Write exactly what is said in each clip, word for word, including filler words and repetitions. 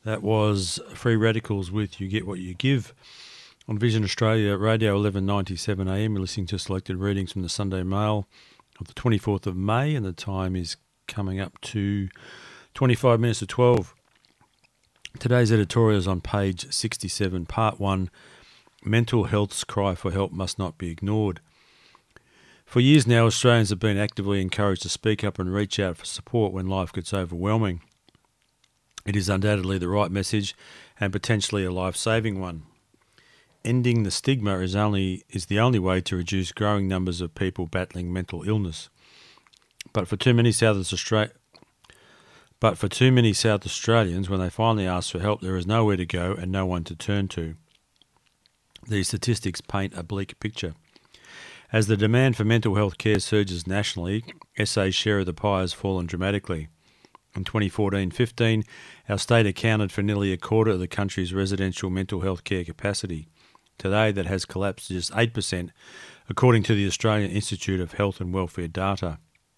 That was Free Radicals with You Get What You Give. On Vision Australia Radio eleven ninety-seven A M, you're listening to selected readings from the Sunday Mail of the twenty-fourth of May, and the time is coming up to twenty-five minutes to twelve. Today's editorial is on page sixty-seven, Part one, Mental Health's Cry for Help Must Not Be Ignored. For years now, Australians have been actively encouraged to speak up and reach out for support when life gets overwhelming. It is undoubtedly the right message and potentially a life-saving one. Ending the stigma is only is the only way to reduce growing numbers of people battling mental illness. But for too many South Austra- but for too many South Australians, when they finally ask for help, there is nowhere to go and no one to turn to. These statistics paint a bleak picture. As the demand for mental health care surges nationally, S A's share of the pie has fallen dramatically. In twenty fourteen fifteen, our state accounted for nearly a quarter of the country's residential mental health care capacity. Today, that has collapsed to just eight percent, according to the Australian Institute of Health and Welfare data.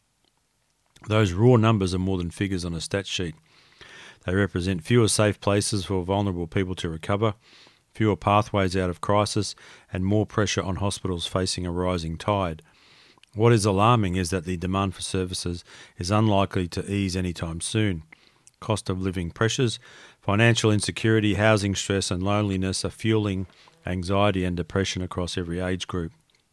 Those raw numbers are more than figures on a stat sheet. They represent fewer safe places for vulnerable people to recover, fewer pathways out of crisis, and more pressure on hospitals facing a rising tide. What is alarming is that the demand for services is unlikely to ease anytime soon. Cost of living pressures, financial insecurity, housing stress and loneliness are fueling anxiety and depression across every age group.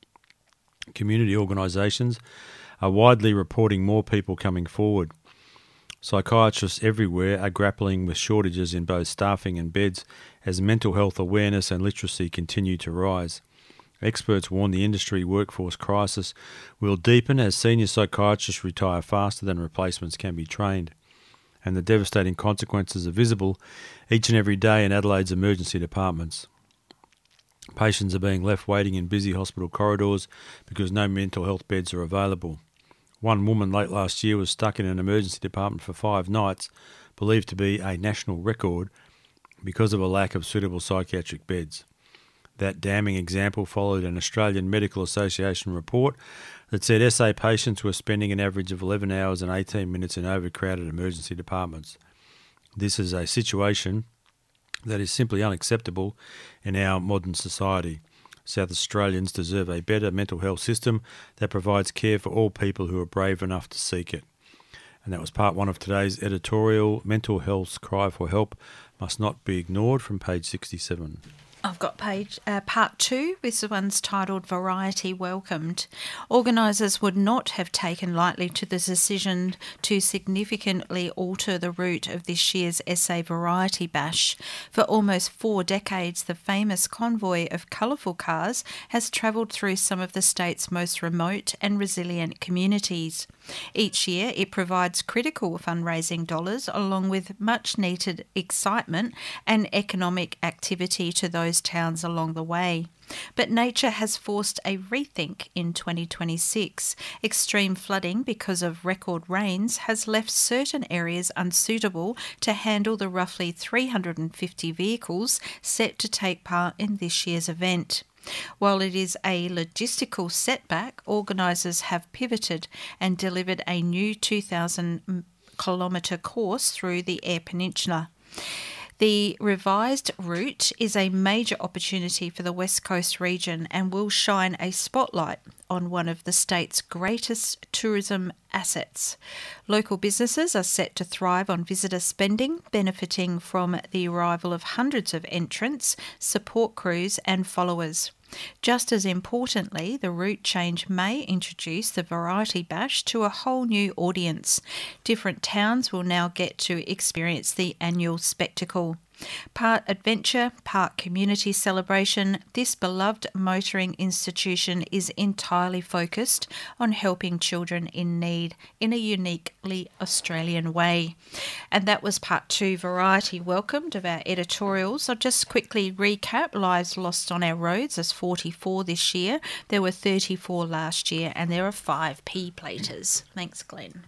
Community organisations are widely reporting more people coming forward. Psychiatrists everywhere are grappling with shortages in both staffing and beds as mental health awareness and literacy continue to rise. Experts warn the industry workforce crisis will deepen as senior psychiatrists retire faster than replacements can be trained. And the devastating consequences are visible each and every day in Adelaide's emergency departments. Patients are being left waiting in busy hospital corridors because no mental health beds are available. One woman late last year was stuck in an emergency department for five nights, believed to be a national record, because of a lack of suitable psychiatric beds. That damning example followed an Australian Medical Association report that said S A patients were spending an average of eleven hours and eighteen minutes in overcrowded emergency departments. This is a situation that is simply unacceptable in our modern society. South Australians deserve a better mental health system that provides care for all people who are brave enough to seek it. And that was part one of today's editorial, Mental Health's Cry for Help Must Not Be Ignored, from page sixty-seven. I've got page uh, part two. This one's titled Variety Welcomed. Organisers would not have taken lightly to the decision to significantly alter the route of this year's S A Variety Bash. For almost four decades, the famous convoy of colourful cars has travelled through some of the state's most remote and resilient communities. Each year, it provides critical fundraising dollars along with much-needed excitement and economic activity to those towns along the way. But nature has forced a rethink in twenty twenty-six. Extreme flooding because of record rains has left certain areas unsuitable to handle the roughly three hundred fifty vehicles set to take part in this year's event. While it is a logistical setback, organisers have pivoted and delivered a new two thousand kilometre course through the Eyre Peninsula. The revised route is a major opportunity for the West Coast region and will shine a spotlight on one of the state's greatest tourism assets. Local businesses are set to thrive on visitor spending, benefiting from the arrival of hundreds of entrants, support crews and followers. Just as importantly, the route change may introduce the Variety Bash to a whole new audience. Different towns will now get to experience the annual spectacle. Part adventure, part community celebration, this beloved motoring institution is entirely focused on helping children in need in a uniquely Australian way. And that was part two, Variety Welcomed, of our editorials. I'll just quickly recap lives lost on our roads as forty-four this year. There were thirty-four last year and there are five P-platers. Thanks, Glenn.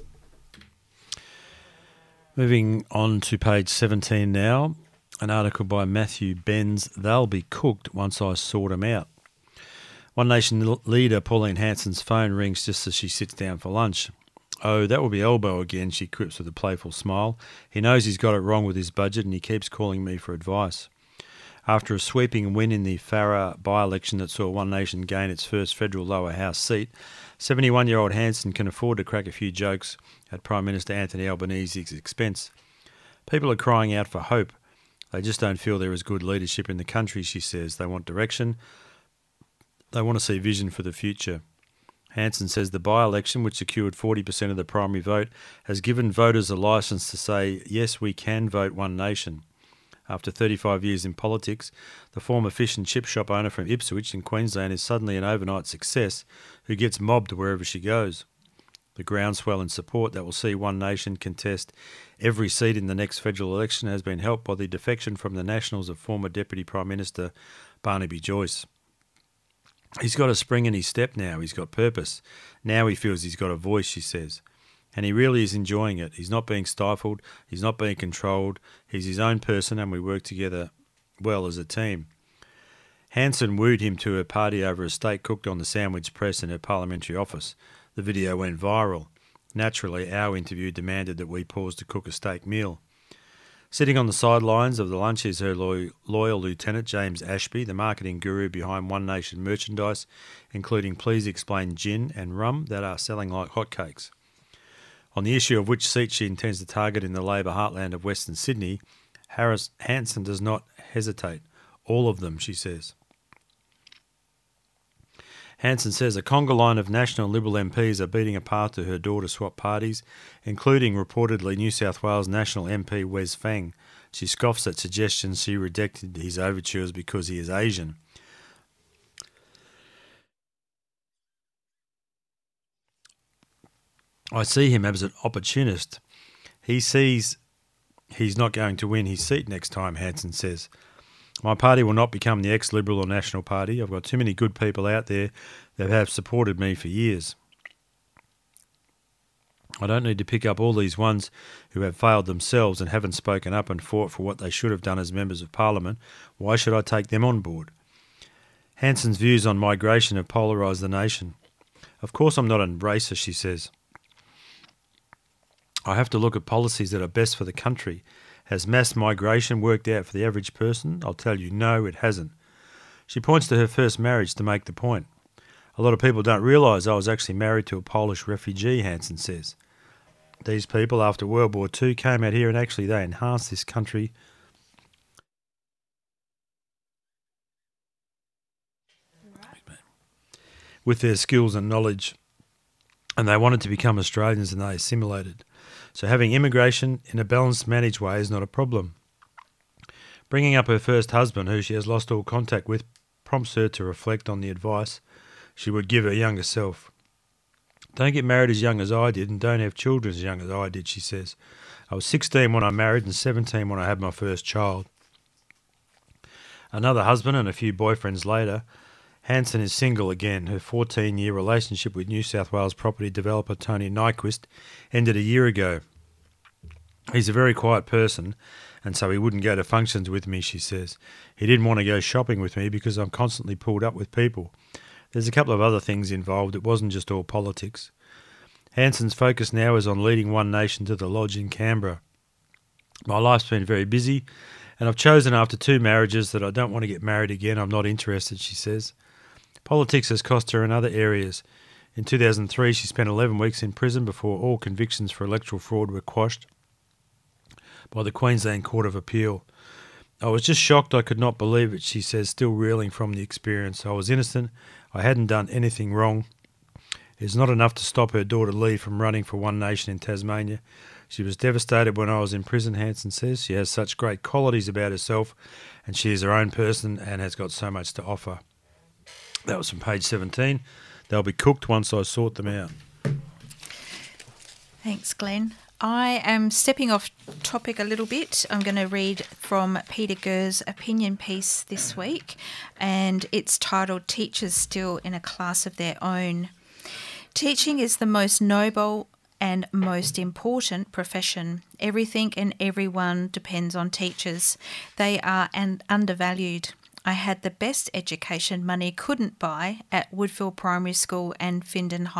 Moving on to page seventeen now, an article by Matthew Benz, They'll Be Cooked Once I Sort 'Em Out. One Nation leader Pauline Hanson's phone rings just as she sits down for lunch. Oh, that will be Elbow again, she quips with a playful smile. He knows he's got it wrong with his budget and he keeps calling me for advice. After a sweeping win in the Farrer by-election that saw One Nation gain its first federal lower house seat, seventy-one-year-old Hanson can afford to crack a few jokes at Prime Minister Anthony Albanese's expense. People are crying out for hope. They just don't feel there is good leadership in the country, she says. They want direction. They want to see vision for the future. Hanson says the by-election, which secured forty percent of the primary vote, has given voters a licence to say, yes, we can vote One Nation. After thirty-five years in politics, the former fish and chip shop owner from Ipswich in Queensland is suddenly an overnight success who gets mobbed wherever she goes. The groundswell in support that will see One Nation contest every seat in the next federal election has been helped by the defection from the Nationals of former Deputy Prime Minister Barnaby Joyce. He's got a spring in his step now. He's got purpose. Now he feels he's got a voice, she says. And he really is enjoying it. He's not being stifled. He's not being controlled. He's his own person and we work together well as a team. Hanson wooed him to her party over a steak cooked on the Sandwich Press in her parliamentary office. The video went viral. Naturally, our interview demanded that we pause to cook a steak meal. Sitting on the sidelines of the lunch is her loyal, loyal lieutenant, James Ashby, the marketing guru behind One Nation merchandise, including Please Explain gin and rum that are selling like hotcakes. On the issue of which seat she intends to target in the Labor heartland of Western Sydney, Harris Hanson does not hesitate. All of them, she says. Hanson says a conga line of National Liberal M Ps are beating a path to her door to swap parties, including reportedly New South Wales National M P Wes Fang. She scoffs at suggestions she rejected his overtures because he is Asian. I see him as an opportunist. He sees he's not going to win his seat next time, Hanson says. My party will not become the ex-Liberal or National Party. I've got too many good people out there that have supported me for years. I don't need to pick up all these ones who have failed themselves and haven't spoken up and fought for what they should have done as members of Parliament. Why should I take them on board? Hanson's views on migration have polarised the nation. Of course I'm not an embracer, she says. I have to look at policies that are best for the country. Has mass migration worked out for the average person? I'll tell you, no, it hasn't. She points to her first marriage to make the point. A lot of people don't realise I was actually married to a Polish refugee, Hanson says. These people, after World War Two, came out here and actually they enhanced this country. With their skills and knowledge, and they wanted to become Australians and they assimilated. So having immigration in a balanced, managed way is not a problem. Bringing up her first husband, who she has lost all contact with, prompts her to reflect on the advice she would give her younger self. Don't get married as young as I did and don't have children as young as I did, she says. I was sixteen when I married and seventeen when I had my first child. Another husband and a few boyfriends later, Hanson is single again. Her fourteen-year relationship with New South Wales property developer Tony Nyquist ended a year ago. He's a very quiet person, and so he wouldn't go to functions with me, she says. He didn't want to go shopping with me because I'm constantly pulled up with people. There's a couple of other things involved. It wasn't just all politics. Hanson's focus now is on leading One Nation to the Lodge in Canberra. My life's been very busy, and I've chosen after two marriages that I don't want to get married again. I'm not interested, she says. Politics has cost her in other areas. In two thousand three, she spent eleven weeks in prison before all convictions for electoral fraud were quashed by the Queensland Court of Appeal. I was just shocked. I could not believe it, she says, still reeling from the experience. I was innocent. I hadn't done anything wrong. It's not enough to stop her daughter Lee from running for One Nation in Tasmania. She was devastated when I was in prison, Hanson says. She has such great qualities about herself and she is her own person and has got so much to offer. That was from page seventeen. They'll be cooked once I sort them out. Thanks, Glenn. I am stepping off topic a little bit. I'm going to read from Peter Gurr's opinion piece this week, and it's titled Teachers Still in a Class of Their Own. Teaching is the most noble and most important profession. Everything and everyone depends on teachers. They are an undervalued. I had the best education money couldn't buy at Woodville Primary School and Findon High.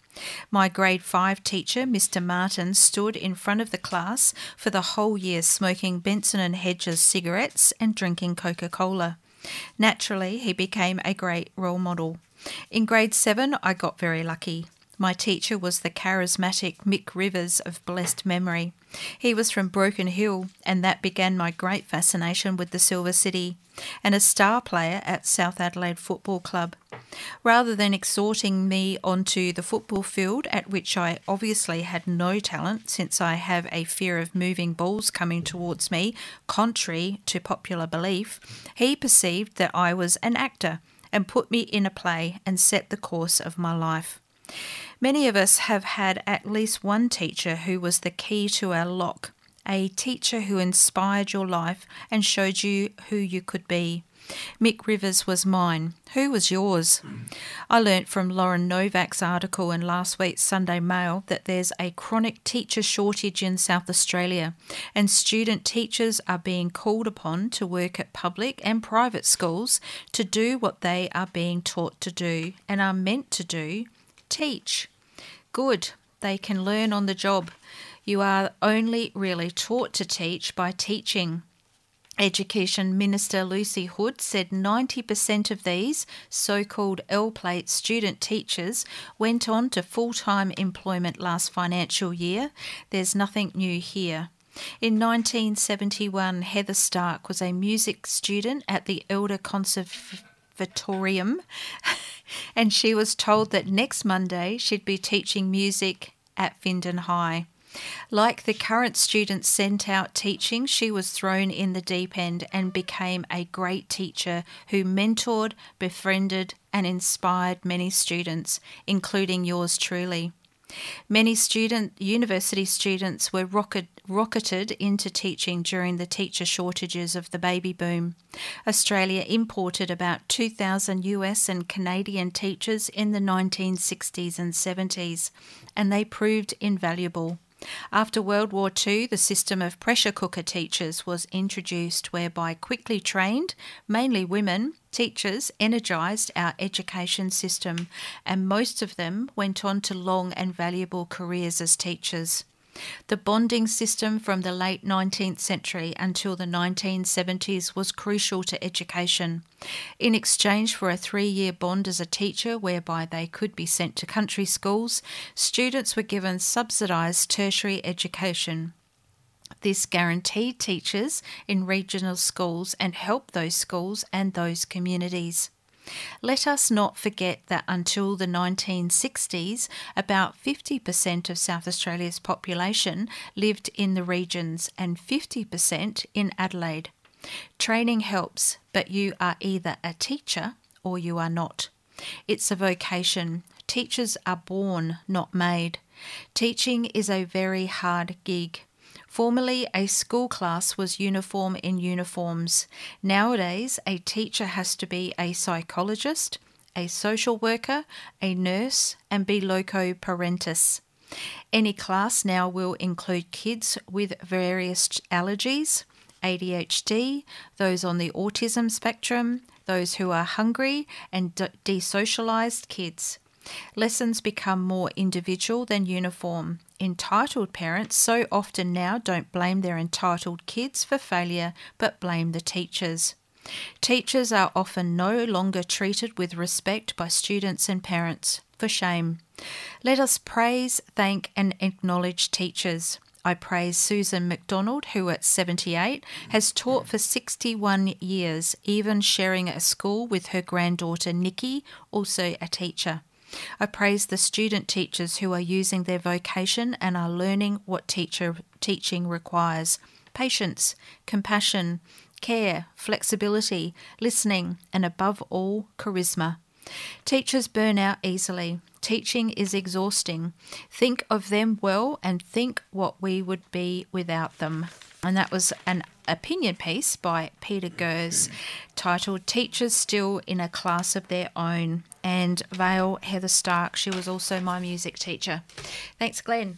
My grade five teacher, Mister Martin, stood in front of the class for the whole year smoking Benson and Hedges cigarettes and drinking Coca-Cola. Naturally, he became a great role model. In grade seven, I got very lucky. My teacher was the charismatic Mick Rivers of blessed memory. He was from Broken Hill, and that began my great fascination with the Silver City, and a star player at South Adelaide Football Club. Rather than exhorting me onto the football field, at which I obviously had no talent since I have a fear of moving balls coming towards me, contrary to popular belief, he perceived that I was an actor and put me in a play and set the course of my life. Many of us have had at least one teacher who was the key to our lock, a teacher who inspired your life and showed you who you could be. Mick Rivers was mine. Who was yours? I learnt from Lauren Novak's article in last week's Sunday Mail that there's a chronic teacher shortage in South Australia, and student teachers are being called upon to work at public and private schools to do what they are being taught to do and are meant to do, teach. Good. They can learn on the job. You are only really taught to teach by teaching. Education Minister Lucy Hood said ninety percent of these so-called L-plate student teachers went on to full-time employment last financial year. There's nothing new here. In nineteen seventy-one, Heather Stark was a music student at the Elder Conservatorium, and she was told that next Monday she'd be teaching music at Findon High. Like the current students sent out teaching, she was thrown in the deep end and became a great teacher who mentored, befriended and inspired many students, including yours truly. Many student university students were rocket, rocketed into teaching during the teacher shortages of the baby boom. Australia imported about two thousand U S and Canadian teachers in the nineteen sixties and seventies, and they proved invaluable. After World War Two, the system of pressure cooker teachers was introduced, whereby quickly trained, mainly women, teachers energised our education system, and most of them went on to long and valuable careers as teachers. The bonding system from the late nineteenth century until the nineteen seventies was crucial to education. In exchange for a three-year bond as a teacher whereby they could be sent to country schools, students were given subsidised tertiary education. This guaranteed teachers in regional schools and helped those schools and those communities. Let us not forget that until the nineteen sixties, about fifty percent of South Australia's population lived in the regions and fifty percent in Adelaide. Training helps, but you are either a teacher or you are not. It's a vocation. Teachers are born, not made. Teaching is a very hard gig. Formerly, a school class was uniform in uniforms. Nowadays, a teacher has to be a psychologist, a social worker, a nurse, and be loco parentis. Any class now will include kids with various allergies, A D H D, those on the autism spectrum, those who are hungry, and de- desocialised kids. Lessons become more individual than uniform. Entitled parents so often now don't blame their entitled kids for failure, but blame the teachers. Teachers are often no longer treated with respect by students and parents. For shame. Let us praise, thank and acknowledge teachers. I praise Susan McDonald, who at seventy-eight has taught for sixty-one years, even sharing a school with her granddaughter Nikki, also a teacher. I praise the student teachers who are using their vocation and are learning what teacher teaching requires. Patience, compassion, care, flexibility, listening, and above all, charisma. Teachers burn out easily. Teaching is exhausting. Think of them well and think what we would be without them. And that was an opinion piece by Peter Gers titled Teachers Still in a Class of Their Own. And Vale Heather Stark, she was also my music teacher. Thanks, Glenn.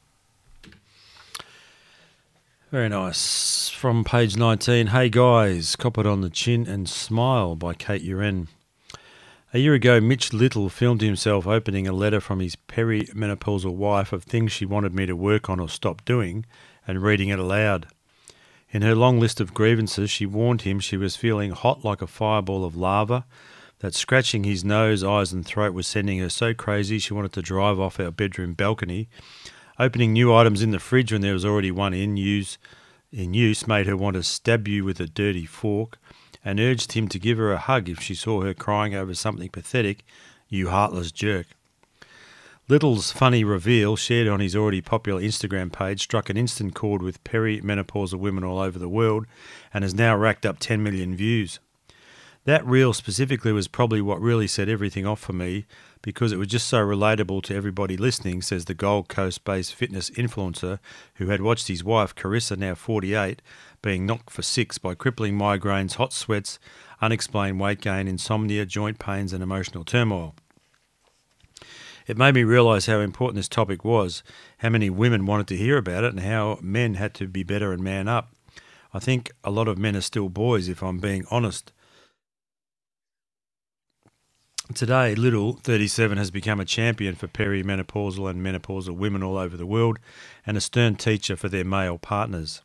Very nice. From page nineteen, Hey Guys, Cop It on the Chin and Smile by Kate Uren. A year ago, Mitch Little filmed himself opening a letter from his perimenopausal wife of things she wanted me to work on or stop doing, and reading it aloud. In her long list of grievances, she warned him she was feeling hot like a fireball of lava, that scratching his nose, eyes and throat was sending her so crazy she wanted to drive off our bedroom balcony. Opening new items in the fridge when there was already one in use, in use made her want to stab you with a dirty fork, and urged him to give her a hug if she saw her crying over something pathetic, you heartless jerk. Little's funny reveal, shared on his already popular Instagram page, struck an instant chord with perimenopausal women all over the world and has now racked up ten million views. That reel specifically was probably what really set everything off for me, because it was just so relatable to everybody listening, says the Gold Coast-based fitness influencer who had watched his wife, Carissa, now forty-eight, being knocked for six by crippling migraines, hot sweats, unexplained weight gain, insomnia, joint pains and emotional turmoil. It made me realise how important this topic was, how many women wanted to hear about it, and how men had to be better and man up. I think a lot of men are still boys, if I'm being honest. Today, Little, thirty-seven, has become a champion for perimenopausal and menopausal women all over the world and a stern teacher for their male partners.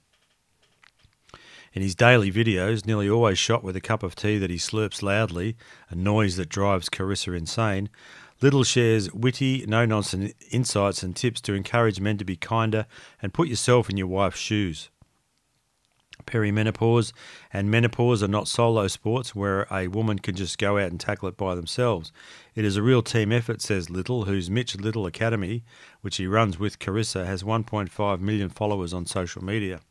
In his daily videos, nearly always shot with a cup of tea that he slurps loudly, a noise that drives Carissa insane, Little shares witty, no-nonsense insights and tips to encourage men to be kinder and put yourself in your wife's shoes. Perimenopause and menopause are not solo sports where a woman can just go out and tackle it by themselves. It is a real team effort, says Little, whose Mitch Little Academy, which he runs with Carissa, has one point five million followers on social media.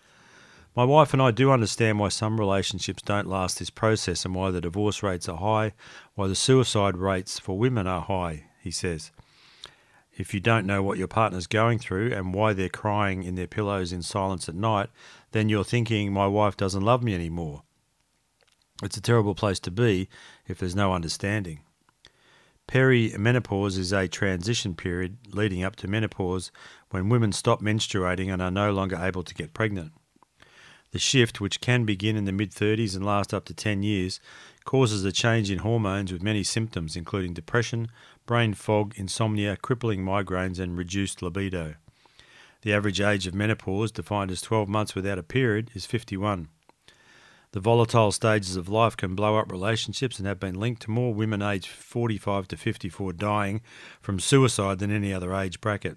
My wife and I do understand why some relationships don't last this process and why the divorce rates are high, why the suicide rates for women are high, he says. If you don't know what your partner's going through and why they're crying in their pillows in silence at night, then you're thinking, my wife doesn't love me anymore. It's a terrible place to be if there's no understanding. Perimenopause is a transition period leading up to menopause when women stop menstruating and are no longer able to get pregnant. The shift, which can begin in the mid-thirties and last up to ten years, causes a change in hormones with many symptoms, including depression, brain fog, insomnia, crippling migraines, and reduced libido. The average age of menopause, defined as twelve months without a period, is fifty-one. The volatile stages of life can blow up relationships and have been linked to more women aged forty-five to fifty-four dying from suicide than any other age bracket.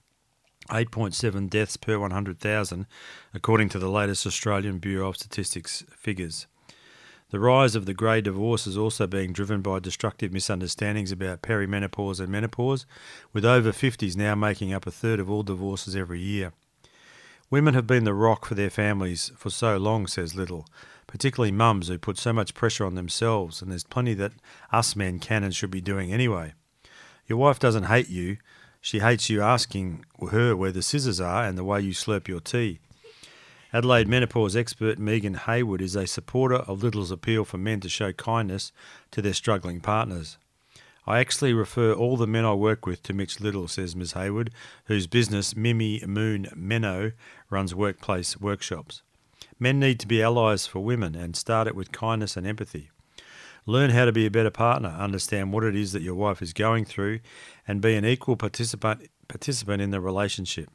eight point seven deaths per one hundred thousand, according to the latest Australian Bureau of Statistics figures. The rise of the grey divorce is also being driven by destructive misunderstandings about perimenopause and menopause, with over fifties now making up a third of all divorces every year. Women have been the rock for their families for so long, says Little, particularly mums who put so much pressure on themselves, and there's plenty that us men can and should be doing anyway. Your wife doesn't hate you. She hates you asking her where the scissors are and the way you slurp your tea. Adelaide menopause expert Megan Hayward is a supporter of Little's appeal for men to show kindness to their struggling partners. I actually refer all the men I work with to Mitch Little, says Miz Hayward, whose business Mimi Moon Meno runs workplace workshops. Men need to be allies for women and start it with kindness and empathy. Learn how to be a better partner, understand what it is that your wife is going through, and be an equal participant participant in the relationship.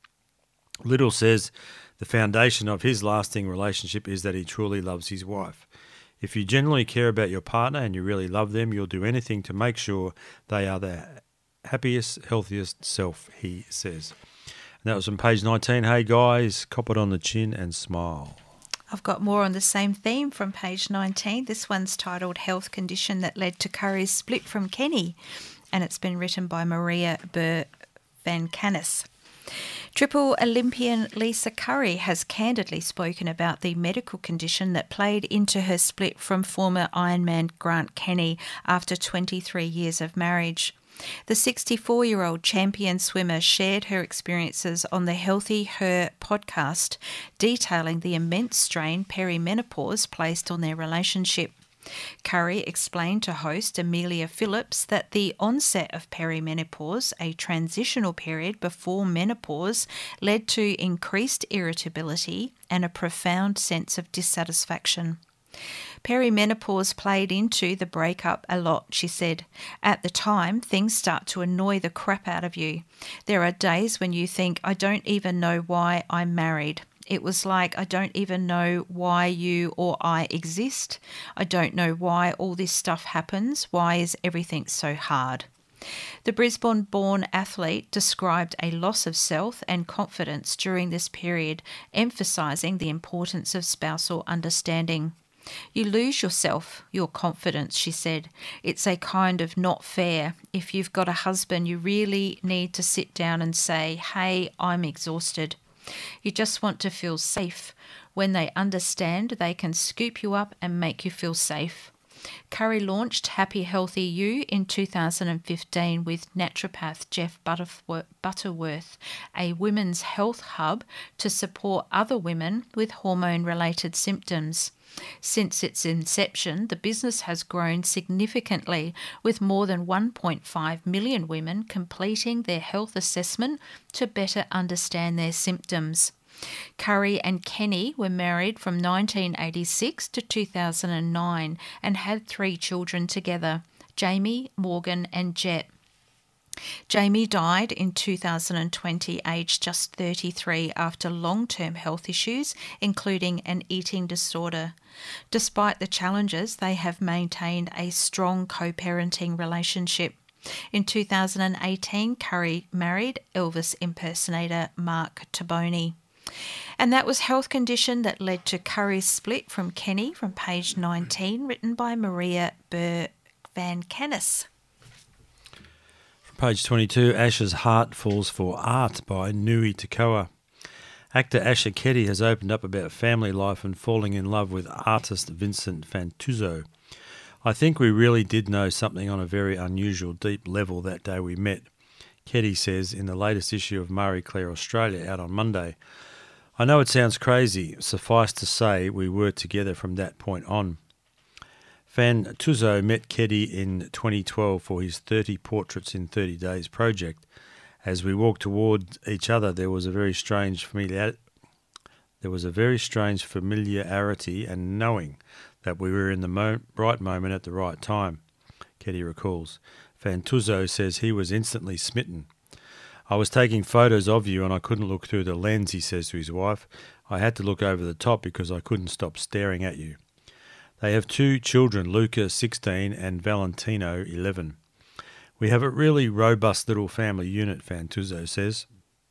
Little says the foundation of his lasting relationship is that he truly loves his wife. If you genuinely care about your partner and you really love them, you'll do anything to make sure they are their happiest, healthiest self, he says. And that was on page nineteen. Hey guys, cop it on the chin and smile. I've got more on the same theme from page nineteen. This one's titled Health Condition That Led to Curry's Split from Kenny, and it's been written by Maria Burr Van Canis. Triple Olympian Lisa Curry has candidly spoken about the medical condition that played into her split from former Ironman Grant Kenny after twenty-three years of marriage. The sixty-four-year-old champion swimmer shared her experiences on the Healthy Her podcast, detailing the immense strain perimenopause placed on their relationship. Curry explained to host Amelia Phillips that the onset of perimenopause, a transitional period before menopause, led to increased irritability and a profound sense of dissatisfaction. Perimenopause played into the breakup a lot, she said. At the time, things start to annoy the crap out of you. There are days when you think, I don't even know why I'm married. It was like, I don't even know why you or I exist. I don't know why all this stuff happens. Why is everything so hard? The Brisbane-born athlete described a loss of self and confidence during this period, emphasising the importance of spousal understanding. You lose yourself, your confidence, she said. It's a kind of not fair. If you've got a husband, you really need to sit down and say, hey, I'm exhausted. You just want to feel safe. When they understand, they can scoop you up and make you feel safe. Curry launched Happy Healthy You in two thousand fifteen with naturopath Jeff Butterworth, a women's health hub to support other women with hormone-related symptoms. Since its inception, the business has grown significantly, with more than one point five million women completing their health assessment to better understand their symptoms. Curry and Kenny were married from nineteen eighty-six to two thousand nine and had three children together, Jamie, Morgan and Jet. Jamie died in two thousand twenty, aged just thirty-three, after long-term health issues, including an eating disorder. Despite the challenges, they have maintained a strong co-parenting relationship. In two thousand eighteen, Curry married Elvis impersonator Mark Taboni. And that was health condition that led to Curry's split from Kenny, from page nineteen, written by Maria Burr Van Canis. From page twenty-two, Asher's Heart Falls for Art by Nui Tekoa. Actor Asher Keddie has opened up about family life and falling in love with artist Vincent Fantuzzo. I think we really did know something on a very unusual, deep level that day we met, Keddie says in the latest issue of Marie Claire Australia, out on Monday. I know it sounds crazy. Suffice to say, we were together from that point on. Fantuzzo met Keddie in twenty twelve for his thirty Portraits in thirty days project. As we walked toward each other, there was a very strange familiar, there was a very strange familiarity and knowing that we were in the mo- right moment at the right time, Keddie recalls. Fantuzzo says he was instantly smitten. I was taking photos of you and I couldn't look through the lens, he says to his wife. I had to look over the top because I couldn't stop staring at you. They have two children, Luca, sixteen, and Valentino, eleven. We have a really robust little family unit, Fantuzzo says.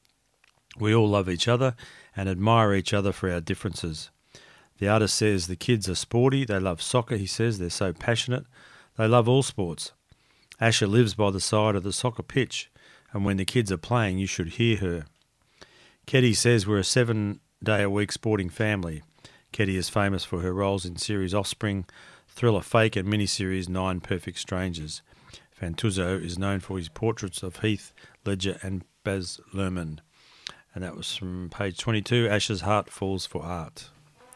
We all love each other and admire each other for our differences. The artist says the kids are sporty, they love soccer, he says, they're so passionate. They love all sports. Asher lives by the side of the soccer pitch, and when the kids are playing, you should hear her. Keddie says we're a seven-day-a-week sporting family. Keddie is famous for her roles in series Offspring, Thriller Fake and miniseries Nine Perfect Strangers. Fantuzzo is known for his portraits of Heath Ledger and Baz Luhrmann. And that was from page twenty-two, Asher's Heart Falls for Art.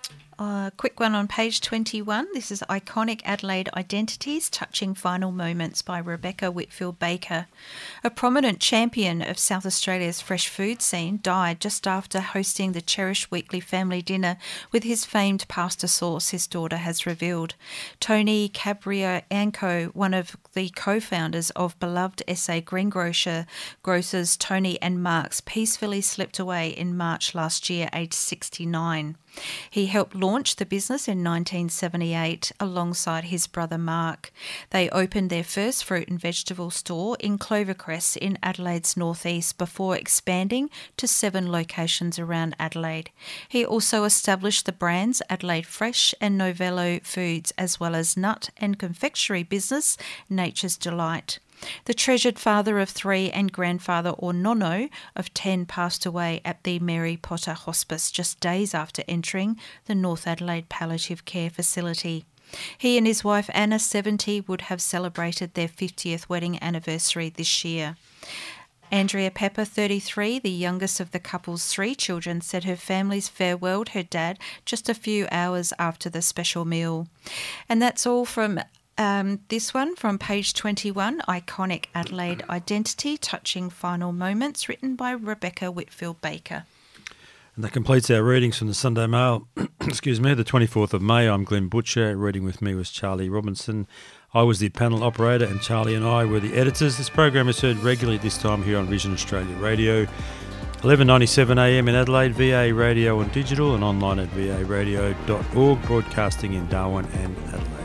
A uh, quick one on page twenty-one. This is Iconic Adelaide Identities, Touching Final Moments by Rebecca Whitfield Baker. A prominent champion of South Australia's fresh food scene died just after hosting the cherished weekly family dinner with his famed pasta sauce, his daughter has revealed. Tony Cabrianco, one of the co-founders of beloved S A greengrocer grocers Tony and Mark's, peacefully slipped away in March last year, aged sixty-nine. He helped launch the business in nineteen seventy-eight alongside his brother Mark. They opened their first fruit and vegetable store in Clovercrest in Adelaide's northeast before expanding to seven locations around Adelaide. He also established the brands Adelaide Fresh and Novello Foods, as well as nut and confectionery business Nature's Delight. The treasured father of three and grandfather or nono of ten passed away at the Mary Potter Hospice just days after entering the North Adelaide Palliative Care Facility. He and his wife Anna, seventy, would have celebrated their fiftieth wedding anniversary this year. Andrea Pepper, thirty-three, the youngest of the couple's three children, said her family's farewelled her dad just a few hours after the special meal. And that's all from Um, this one from page twenty-one, Iconic Adelaide Identity, Touching Final Moments, written by Rebecca Whitfield Baker. And that completes our readings from the Sunday Mail. Excuse me, the twenty-fourth of May. I'm Glenn Butcher. Reading with me was Charlie Robinson. I was the panel operator and Charlie and I were the editors. This program is heard regularly at this time here on Vision Australia Radio. eleven ninety-seven A M in Adelaide, V A Radio and digital, and online at v a radio dot org, broadcasting in Darwin and Adelaide.